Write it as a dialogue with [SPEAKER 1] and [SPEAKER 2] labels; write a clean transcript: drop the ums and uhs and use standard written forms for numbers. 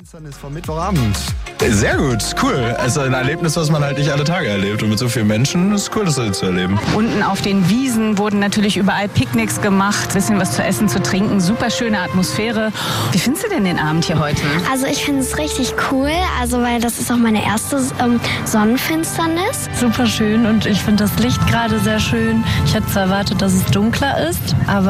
[SPEAKER 1] Finsternis vom Mittwochabend. Sehr gut, cool. Also ein Erlebnis, was man halt nicht alle Tage erlebt. Und mit so vielen Menschen ist es cool, das zu erleben.
[SPEAKER 2] Unten auf den Wiesen wurden natürlich überall Picknicks gemacht. Bisschen was zu essen, zu trinken. Super schöne Atmosphäre. Wie findest du denn den Abend hier heute?
[SPEAKER 3] Also ich finde es richtig cool, weil das ist auch meine erste Sonnenfinsternis.
[SPEAKER 4] Super schön und ich finde das Licht gerade sehr schön. Ich hätte zwar erwartet, dass es dunkler ist, aber